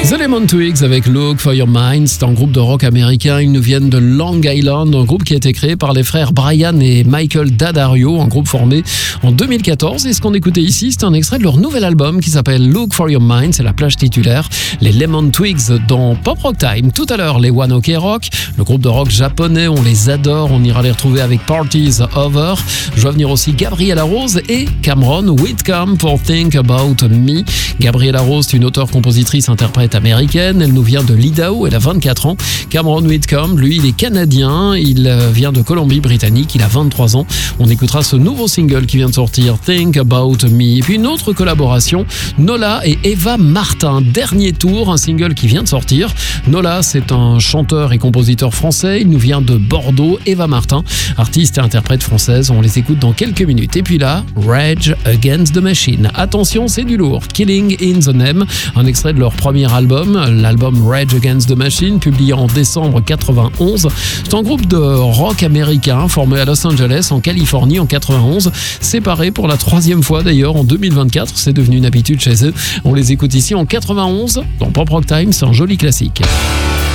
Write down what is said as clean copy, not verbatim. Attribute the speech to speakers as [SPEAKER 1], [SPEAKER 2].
[SPEAKER 1] The Lemon Twigs avec Look for Your Mind, c'est un groupe de rock américain, ils nous viennent de Long Island, un groupe qui a été créé par les frères Brian et Michael Daddario, un groupe formé en 2014. Et ce qu'on écoutait ici, c'est un extrait de leur nouvel album qui s'appelle Look for Your Mind, c'est la plage titulaire, les Lemon Twigs dans Pop Rock Time. Tout à l'heure, les One Ok Rock, le groupe de rock japonais, on les adore, on ira les retrouver avec Parties Over. Je vois venir aussi Gabriella Rose et Cameron Whitcomb pour Think About Me. Gabriella Rose, c'est une auteure-compositrice-interprète américaine, elle nous vient de l'Idaho, elle a 24 ans. Cameron Whitcomb, lui, il est canadien, il vient de Colombie-Britannique, il a 23 ans. On écoutera ce nouveau single qui vient de sortir, Think About Me. Et puis une autre collaboration, Nola et Eva Martin, dernier tour, un single qui vient de sortir. Nola, c'est un chanteur et compositeur français, il nous vient de Bordeaux. Eva Martin, artiste et interprète française, on les écoute dans quelques minutes. Et puis là, Rage Against the Machine. Attention, c'est du lourd. Killing in the Name, un extrait de leur premier album, l'album Rage Against the Machine, publié en décembre 91. C'est un groupe de rock américain formé à Los Angeles, en Californie, en 91. Séparé pour la troisième fois d'ailleurs en 2024, c'est devenu une habitude chez eux. On les écoute ici en 91, dans Pop Rock Time, c'est un joli classique.